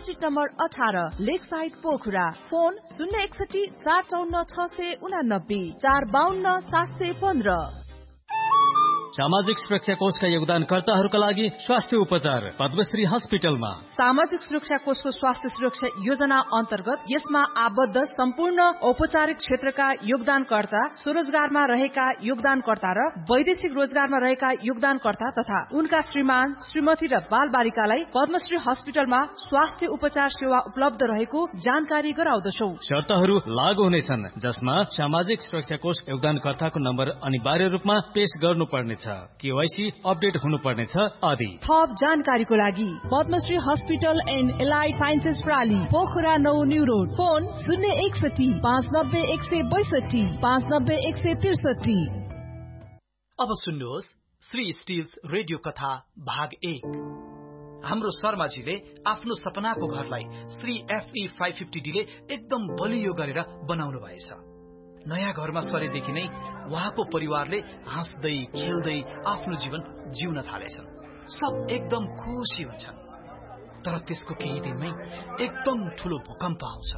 Street number 18 लेक side Pokhara. Phone 061 454 689 452 715। सामाजिक सुरक्षा कोषका योगदानकर्ताहरूका लागि स्वास्थ्य उपचार पद्मश्री हस्पिटलमा। सामाजिक सुरक्षा कोषको स्वास्थ्य सुरक्षा योजना अन्तर्गत यसमा आबद्ध सम्पूर्ण औपचारिक क्षेत्रका योगदानकर्ता, स्वरोजगारमा रहेका योगदानकर्ता र वैदेशिक रोजगारमा रहेका योगदानकर्ता तथा उनका श्रीमान, श्रीमती र बाल बालिकालाई पद्मश्री हस्पिटलमा स्वास्थ्य उपचार सेवा उपलब्ध रहेको जानकारी गराउँदछौ। शर्तहरू लागू हुनेछन्, जसमा सामाजिक सुरक्षा कोष योगदानकर्ताको नम्बर अनिवार्य रूपमा पेश गर्नुपर्नेछ, केवाईसी अपडेट हुनुपर्नेछ आदि। थप जानकारीको लागि Padmashri hospital and allied sciences प्राली, Pokhara 9 new road. Phone 061 590 162 590 163। अब सुन्नुहोस् श्री स्टिल्स रेडियो कथा भाग 1। हाम्रो शर्माजीले आफ्नो सपनाको घरलाई श्री FE 550D ले एकदम बलियो गरेर बनाउनु भएछ। नयाँ घरमा सरेदेखि नै उहाँको परिवारले हाँस्दै खेल्दै आफ्नो जीवन जिउन थालेछन्। सब एकदम खुसी हुन्छन्। तर त्यसको केही दिनमै एकदम ठूलो भूकम्प आउँछ।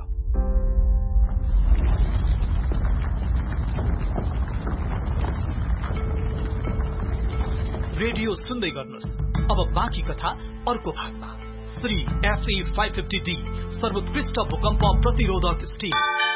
रेडियो सुन्दै गर्नुहोस्। अब बाँकी कथा अर्को भागमा। श्री FE 550D सर्वोत्कृष्ट भूकम्प प्रतिरोधक still.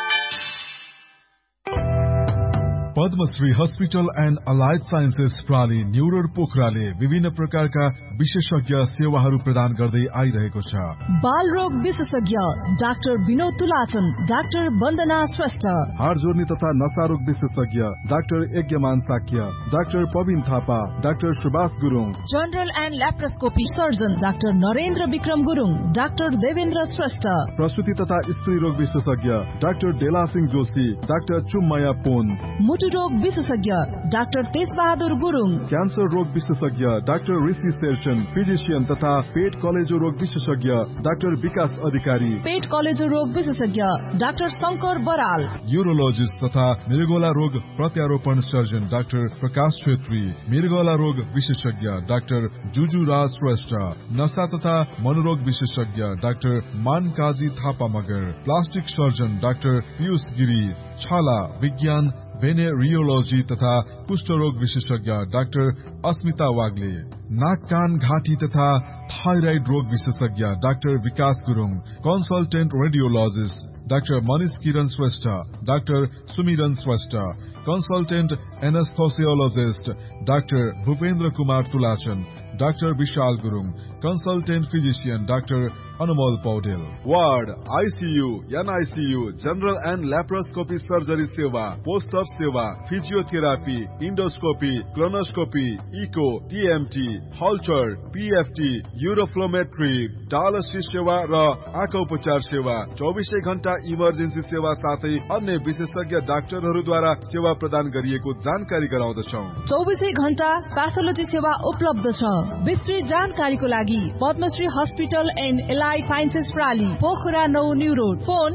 Padmashri hospital and allied sciences प्राली new road पोखराले विभिन्न प्रकारका विशेषज्ञ सेवाहरू प्रदान गर्दै आइरहेको छ। बाल रोग विशेषज्ञ डाक्टर विनोद तुलाचन, डाक्टर वन्दना श्रेष्ठ। हाड जोर्नी तथा नशा रोग विशेषज्ञ doctor यज्ञमान Shakya, doctor पविन Thapa, doctor Subhash Gurung. General and laparoscopy surgeon doctor Narendra Vikram Gurung, doctor Devendra Shrestha. प्रसुति तथा स्त्री रोग विशेषज्ञ डाक्टर डेला सिंह जोशी, डाक्टर चुम्मया पोन। रोग विशेषज्ञ डाक्टर तेजबहादुर गुरुङ। क्यान्सर रोग विशेषज्ञ डाक्टर ऋषि शेरचन, फिजिशियन तथा पेट कलेजो रोग विशेषज्ञ डाक्टर विकास अधिकारी। पेट कलेजो रोग विशेषज्ञ डाक्टर शंकर बराल। यूरोलोजिस्ट तथा मृगौला रोग प्रत्यारोपण सर्जन डाक्टर प्रकाश छेत्री। मृगौला रोग विशेषज्ञ डाक्टर जुजु राज श्रेष्ठ। नशा तथा मनोरोग विशेषज्ञ doctor मानकाजी Thapa Magar. Plastic surgeon doctor Piyush Giri. छाला विज्ञान भेनेरियोलोजी तथा कुष्ठरोग विशेषज्ञ डाक्टर अस्मिता वाग्ले। नाक कान घाँटी तथा थाइराइड रोग विशेषज्ञ डाक्टर विकास Gurung. Consultant radiologist doctor Manish किरण श्रेष्ठ, डाक्टर सुमिरन Shrestha. Consultant एनेस्थोसियोलोजिस्ट doctor Bhupendra Kumar तुलाचन, doctor Vishal Gurung. Consultant physician doctor Anumol Paudel. Ward, ICU, NICU, general and laparoscopy surgery सेवा, पोस्ट अफ सेवा, physiotherapy, endoscopy, colonoscopy, eco, TMT, हल्चर, PFT, uroflowmetry, dialysis सेवा र आँखा उपचार सेवा, 24 घण्टा इमर्जेन्सी सेवा साथै अन्य विशेषज्ञ डाक्टरहरूद्वारा सेवा प्रदान गरिएको जानकारी गराउँदछौँ। 24 घण्टा प्याथोलोजी सेवा उपलब्ध छ। विस्तृत जानकारीको लागि Padmashri hospital and allied sciences प्राली, Pokhara 9 new road. Phone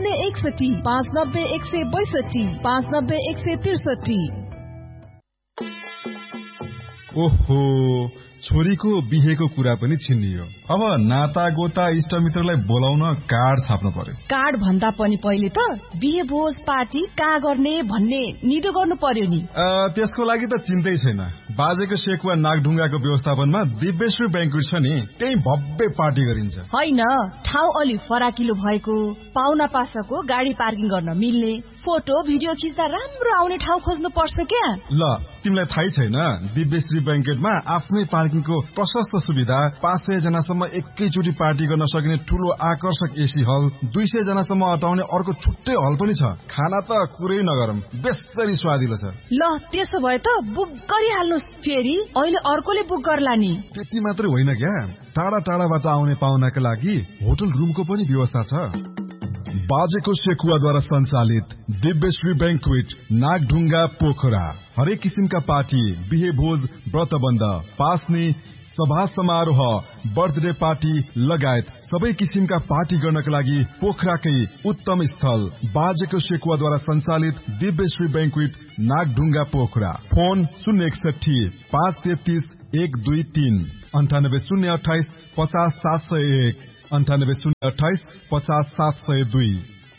061 590 162 590 163। ओहो, छोरीको बिहेको कुरा पनि छिन्नियो। अब नाता गोता इष्टमित्रलाई बोलाउन कार्ड छाप्नु पर्यो। कार्ड भन्दा पनि पहिले त बिहे भोज पार्टी कहाँ गर्ने भन्ने निदो गर्नु पर्यो नि। त्यसको लागि त चिन्तै छैन। बाजेको सेकुवा नागढुङ्गाको व्यवस्थापनमा दिव्यश्री ब्याङ्क्वेट छ नि, त्यही भव्य पार्टी गरिन्छ। होइन, ठाउँ अलि फराकिलो भएको, पाहुना पासाको गाडी पार्किङ गर्न मिल्ने, फोटो भिडियो खिच्दा राम्रो आउने ठाउँ खोज्नु पर्छ क्या। ल, तिमीलाई थाहै छैन, दिव्यश्री ब्याङ्क्वेटमा आफ्नै पार्किङको प्रशस्त सुविधा, 500 जनासम्म एकैचोटि पार्टी गर्न सकिने ठूलो आकर्षक AC हल, 200 जनासम्म अटाउने अर्को छुट्टै हल पनि छ। खाना त कुरै नगरौँ, बेस्तरी स्वादिलो छ। ल, त्यसो भए त बुक गरिहाल्नुहोस्, फेरि अहिले अर्कोले बुक गर्ला नि। त्यति मात्रै होइन क्या, टाढा टाढाबाट आउने पाहुनाका लागि होटल रुमको पनि व्यवस्था छ। बाजेको सेकुवाद्वारा सञ्चालित दिव्यश्री ब्याङ्क्वेट, नागढुङ्गा, पोखरा। हरेक किसिमका पार्टी, बिहे भोज, व्रतबन्ध, पास्नी, सभा समारोह, बर्थडे पार्टी लगायत सबै किसिमका पार्टी गर्नका लागि पोखराकै उत्तम स्थल बाजेको सेकुवाद्वारा सञ्चालित दिव्यश्री ब्याङ्क्वेट, नागढुङ्गा, पोखरा। फोन 061 533 123 98 028 50 701 98 50 702।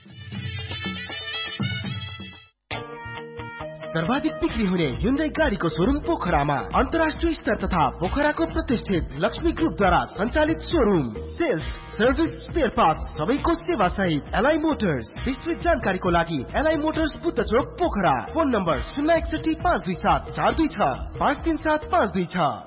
सर्वाधिक बिक्री हुने Hyundai गाडीको शोरूम पोखरामा अन्तर्राष्ट्रिय स्तर तथा पोखराको प्रतिष्ठित लक्ष्मी ग्रुपद्वारा सञ्चालित showroom. Sales, service, spare parts सबैको सेवा सहित एलआई मोटर्स। विस्तृत जानकारीको लागि एलआई मोटर्स बुद्ध चोक पोखरा। Phone number 061 527 426 537 526।